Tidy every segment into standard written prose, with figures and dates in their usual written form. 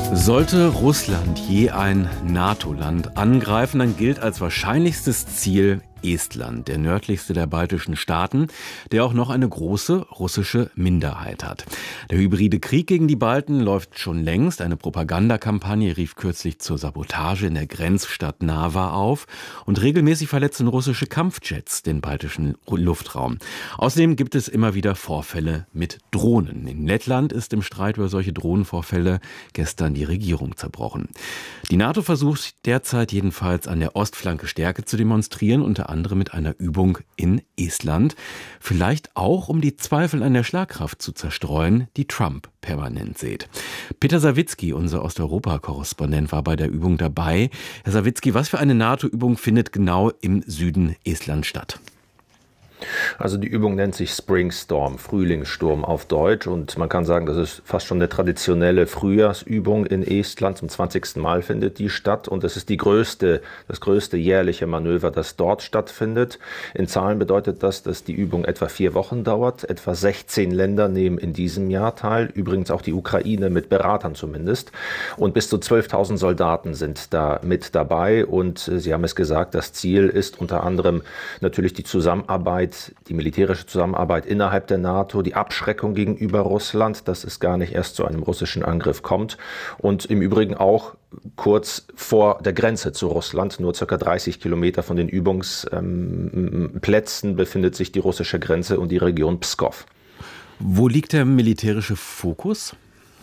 Sollte Russland je ein NATO-Land angreifen, dann gilt als wahrscheinlichstes Ziel Estland, der nördlichste der baltischen Staaten, der auch noch eine große russische Minderheit hat. Der hybride Krieg gegen die Balten läuft schon längst. Eine Propagandakampagne rief kürzlich zur Sabotage in der Grenzstadt Narva auf und regelmäßig verletzen russische Kampfjets den baltischen Luftraum. Außerdem gibt es immer wieder Vorfälle mit Drohnen. In Lettland ist im Streit über solche Drohnenvorfälle gestern die Regierung zerbrochen. Die NATO versucht derzeit jedenfalls an der Ostflanke Stärke zu demonstrieren, unter anderem mit einer Übung in Estland. Vielleicht auch, um die Zweifel an der Schlagkraft zu zerstreuen, die Trump permanent sät. Peter Sawicki, unser Osteuropa-Korrespondent, war bei der Übung dabei. Herr Sawicki, was für eine NATO-Übung findet genau im Süden Estlands statt? Also die Übung nennt sich Spring Storm, Frühlingssturm auf Deutsch, und man kann sagen, das ist fast schon eine traditionelle Frühjahrsübung in Estland. Zum 20. Mal findet die statt und es ist das größte jährliche Manöver, das dort stattfindet. In Zahlen bedeutet das, dass die Übung etwa 4 Wochen dauert. Etwa 16 Länder nehmen in diesem Jahr teil, übrigens auch die Ukraine mit Beratern zumindest. Und bis zu 12.000 Soldaten sind da mit dabei und Sie haben es gesagt, das Ziel ist unter anderem natürlich die militärische Zusammenarbeit innerhalb der NATO, die Abschreckung gegenüber Russland, dass es gar nicht erst zu einem russischen Angriff kommt, und im Übrigen auch kurz vor der Grenze zu Russland, nur ca. 30 Kilometer von den Übungsplätzen befindet sich die russische Grenze und die Region Pskow. Wo liegt der militärische Fokus?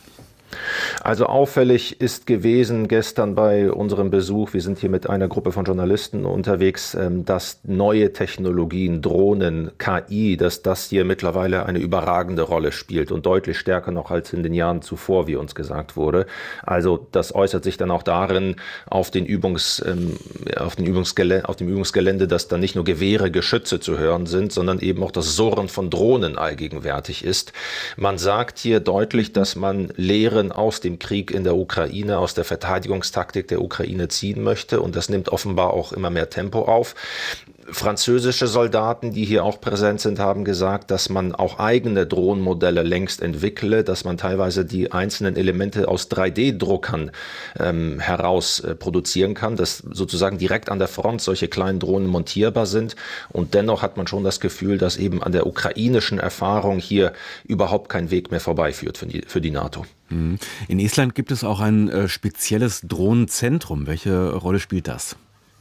Also auffällig ist gewesen gestern bei unserem Besuch, wir sind hier mit einer Gruppe von Journalisten unterwegs, dass neue Technologien, Drohnen, KI, dass das hier mittlerweile eine überragende Rolle spielt und deutlich stärker noch als in den Jahren zuvor, wie uns gesagt wurde. Also das äußert sich dann auch darin auf dem Übungsgelände, dass da nicht nur Gewehre, Geschütze zu hören sind, sondern eben auch das Surren von Drohnen allgegenwärtig ist. Man sagt hier deutlich, dass man Lehren aus dem Krieg in der Ukraine, aus der Verteidigungstaktik der Ukraine ziehen möchte, und das nimmt offenbar auch immer mehr Tempo auf. Französische Soldaten, die hier auch präsent sind, haben gesagt, dass man auch eigene Drohnenmodelle längst entwickle, dass man teilweise die einzelnen Elemente aus 3D-Druckern heraus produzieren kann, dass sozusagen direkt an der Front solche kleinen Drohnen montierbar sind. Und dennoch hat man schon das Gefühl, dass eben an der ukrainischen Erfahrung hier überhaupt kein Weg mehr vorbeiführt für die NATO. In Estland gibt es auch ein spezielles Drohnenzentrum. Welche Rolle spielt das?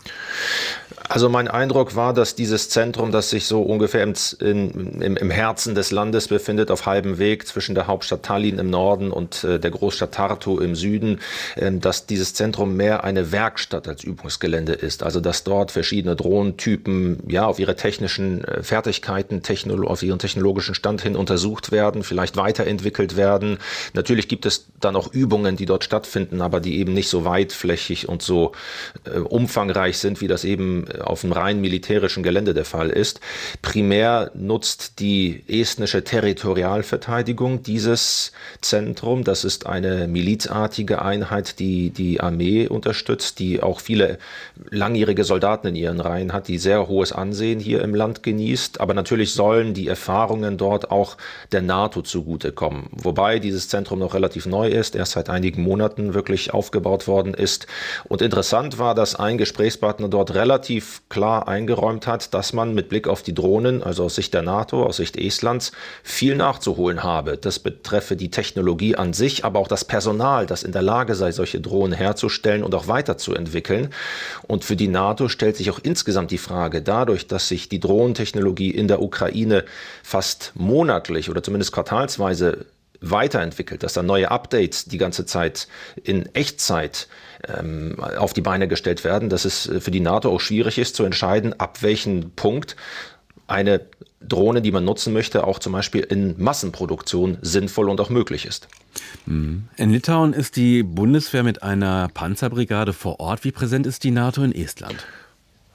Also mein Eindruck war, dass dieses Zentrum, das sich so ungefähr im Herzen des Landes befindet, auf halbem Weg zwischen der Hauptstadt Tallinn im Norden und der Großstadt Tartu im Süden, dass dieses Zentrum mehr eine Werkstatt als Übungsgelände ist. Also dass dort verschiedene Drohnentypen auf ihre technischen Fertigkeiten, auf ihren technologischen Stand hin untersucht werden, vielleicht weiterentwickelt werden. Natürlich gibt es dann auch Übungen, die dort stattfinden, aber die eben nicht so weitflächig und so umfangreich sind, wie das eben auf dem rein militärischen Gelände der Fall ist. Primär nutzt die estnische Territorialverteidigung dieses Zentrum. Das ist eine milizartige Einheit, die die Armee unterstützt, die auch viele langjährige Soldaten in ihren Reihen hat, die sehr hohes Ansehen hier im Land genießt. Aber natürlich sollen die Erfahrungen dort auch der NATO zugutekommen. Wobei dieses Zentrum noch relativ neu ist, erst seit einigen Monaten wirklich aufgebaut worden ist. Und interessant war, dass ein Gesprächspartner dort relativ klar eingeräumt hat, dass man mit Blick auf die Drohnen, also aus Sicht der NATO, aus Sicht Estlands, viel nachzuholen habe. Das betreffe die Technologie an sich, aber auch das Personal, das in der Lage sei, solche Drohnen herzustellen und auch weiterzuentwickeln. Und für die NATO stellt sich auch insgesamt die Frage, dadurch, dass sich die Drohnentechnologie in der Ukraine fast monatlich oder zumindest quartalsweise weiterentwickelt, dass da neue Updates die ganze Zeit in Echtzeit auf die Beine gestellt werden, dass es für die NATO auch schwierig ist zu entscheiden, ab welchem Punkt eine Drohne, die man nutzen möchte, auch zum Beispiel in Massenproduktion sinnvoll und auch möglich ist. In Litauen ist die Bundeswehr mit einer Panzerbrigade vor Ort. Wie präsent ist die NATO in Estland?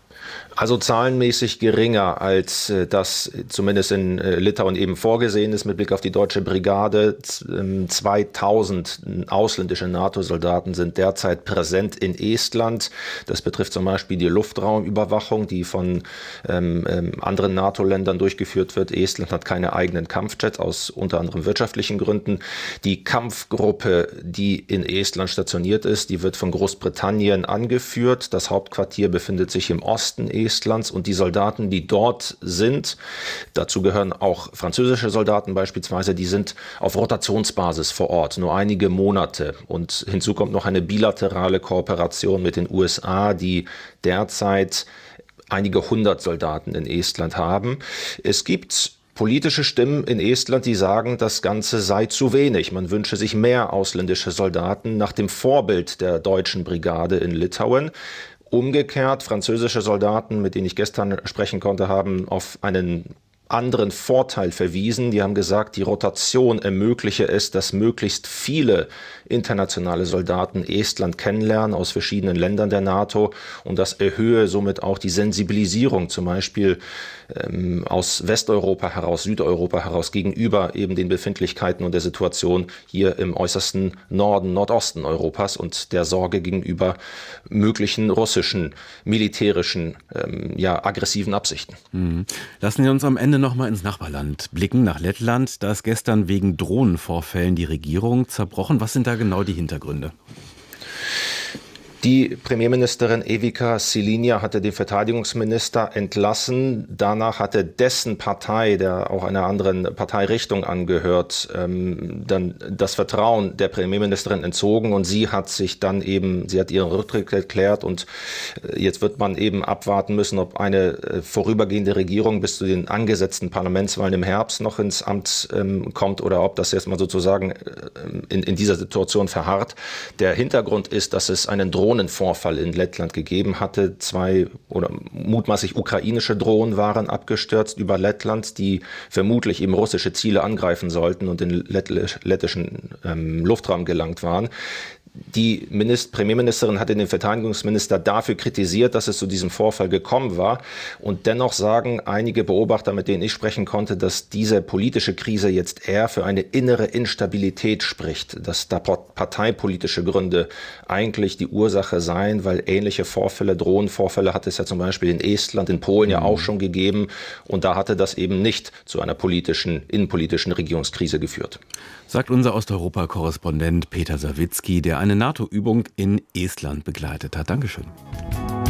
Also zahlenmäßig geringer, als das zumindest in Litauen eben vorgesehen ist mit Blick auf die deutsche Brigade. 2000 ausländische NATO-Soldaten sind derzeit präsent in Estland. Das betrifft zum Beispiel die Luftraumüberwachung, die von anderen NATO-Ländern durchgeführt wird. Estland hat keine eigenen Kampfjets aus unter anderem wirtschaftlichen Gründen. Die Kampfgruppe, die in Estland stationiert ist, die wird von Großbritannien angeführt. Das Hauptquartier befindet sich im Osten Estlands und die Soldaten, die dort sind, dazu gehören auch französische Soldaten beispielsweise, die sind auf Rotationsbasis vor Ort, nur einige Monate. Und hinzu kommt noch eine bilaterale Kooperation mit den USA, die derzeit einige hundert Soldaten in Estland haben. Es gibt politische Stimmen in Estland, die sagen, das Ganze sei zu wenig. Man wünsche sich mehr ausländische Soldaten nach dem Vorbild der deutschen Brigade in Litauen. Umgekehrt, französische Soldaten, mit denen ich gestern sprechen konnte, haben auf einen anderen Vorteil verwiesen. Die haben gesagt, die Rotation ermögliche es, dass möglichst viele internationale Soldaten Estland kennenlernen aus verschiedenen Ländern der NATO und das erhöhe somit auch die Sensibilisierung zum Beispiel aus Westeuropa heraus, Südeuropa heraus gegenüber eben den Befindlichkeiten und der Situation hier im äußersten Norden, Nordosten Europas und der Sorge gegenüber möglichen russischen, militärischen, aggressiven Absichten. Lassen Sie uns am Ende noch mal ins Nachbarland blicken, nach Lettland. Da ist gestern wegen Drohnenvorfällen die Regierung zerbrochen. Was sind da genau die Hintergründe? Die Premierministerin Evika Šilinė hatte den Verteidigungsminister entlassen. Danach hatte dessen Partei, der auch einer anderen Parteirichtung angehört, dann das Vertrauen der Premierministerin entzogen und sie hat ihren Rücktritt erklärt und jetzt wird man eben abwarten müssen, ob eine vorübergehende Regierung bis zu den angesetzten Parlamentswahlen im Herbst noch ins Amt kommt oder ob das jetzt mal sozusagen in dieser Situation verharrt. Der Hintergrund ist, dass es einen Drohnenvorfall in Lettland gegeben hatte. 2 oder mutmaßlich ukrainische Drohnen waren abgestürzt über Lettland, die vermutlich eben russische Ziele angreifen sollten und in lettischen Luftraum gelangt waren. Die Premierministerin hatte den Verteidigungsminister dafür kritisiert, dass es zu diesem Vorfall gekommen war. Und dennoch sagen einige Beobachter, mit denen ich sprechen konnte, dass diese politische Krise jetzt eher für eine innere Instabilität spricht, dass da parteipolitische Gründe eigentlich die Ursache seien, weil ähnliche Vorfälle, Drohnenvorfälle hat es ja zum Beispiel in Estland, in Polen ja auch schon gegeben. Und da hatte das eben nicht zu einer innenpolitischen Regierungskrise geführt. Sagt unser Osteuropa-Korrespondent Peter Sawicki, der eine NATO-Übung in Estland begleitet hat. Dankeschön.